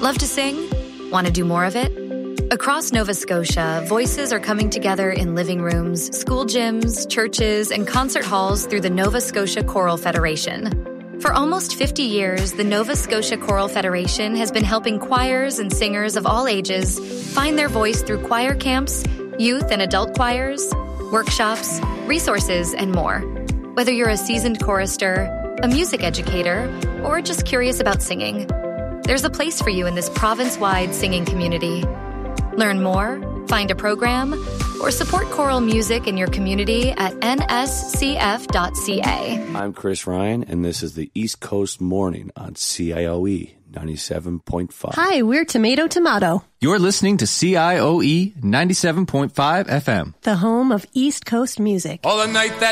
Love to sing? Want to do more of it? Across Nova Scotia, voices are coming together in living rooms, school gyms, churches, and concert halls through the Nova Scotia Choral Federation. For almost 50 years, the Nova Scotia Choral Federation has been helping choirs and singers of all ages find their voice through choir camps, youth and adult choirs, workshops, resources, and more. Whether you're a seasoned chorister, a music educator, or just curious about singing, there's a place for you in this province-wide singing community. Learn more, find a program, or support choral music in your community at nscf.ca. I'm Chris Ryan, and this is the East Coast Morning on CIOE 97.5. Hi, we're Tomato Tomato. You're listening to CIOE 97.5 FM. The home of East Coast music. Oh, the night that